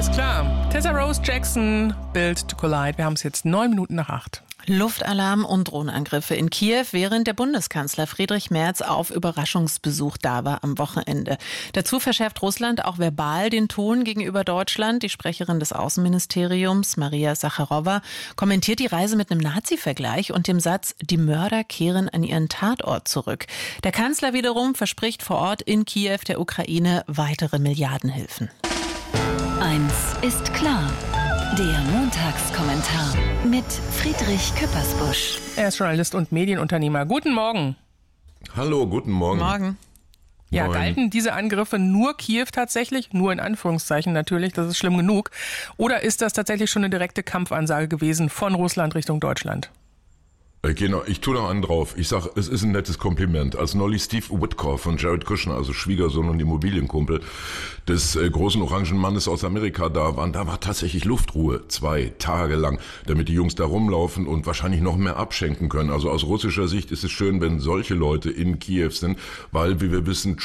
Alles klar. Tessa Rose Jackson, Built to Collide. Wir haben es jetzt 8:09. Luftalarm und Drohnenangriffe in Kiew, während der Bundeskanzler Friedrich Merz auf Überraschungsbesuch da war am Wochenende. Dazu verschärft Russland auch verbal den Ton gegenüber Deutschland. Die Sprecherin des Außenministeriums, Maria Sacharowa, kommentiert die Reise mit einem Nazi-Vergleich und dem Satz, die Mörder kehren an ihren Tatort zurück. Der Kanzler wiederum verspricht vor Ort in Kiew der Ukraine weitere Milliardenhilfen. Eins ist klar. Der Montagskommentar mit Friedrich Küppersbusch. Er ist Journalist und Medienunternehmer. Guten Morgen. Hallo, guten Morgen. Morgen. Ja, Moin. galten diese Angriffe nur Kiew tatsächlich? Nur in Anführungszeichen natürlich, das ist schlimm genug. Oder ist das tatsächlich schon eine direkte Kampfansage gewesen von Russland Richtung Deutschland? Genau, ich tue noch einen drauf. Ich sag, es ist ein nettes Kompliment. Als neulich Steve Witkoff von Jared Kushner, also Schwiegersohn und Immobilienkumpel des großen orangen Mannes aus Amerika da waren, da war tatsächlich Luftruhe 2 Tage lang, damit die Jungs da rumlaufen und wahrscheinlich noch mehr abschenken können. Also aus russischer Sicht ist es schön, wenn solche Leute in Kiew sind, weil, wie wir wissen,